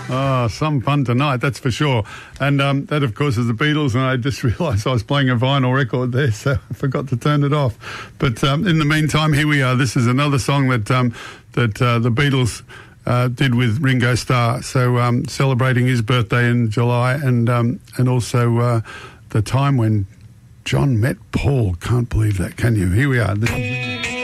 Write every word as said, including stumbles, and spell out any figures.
Oh, some fun tonight, that's for sure. And um, that, of course, is the Beatles, and I just realised I was playing a vinyl record there, so I forgot to turn it off. But um, in the meantime, here we are. This is another song that um, that uh, the Beatles uh, did with Ringo Starr, so um, celebrating his birthday in July, and um, and also uh, the time when John met Paul. Can't believe that, can you? Here we are. This is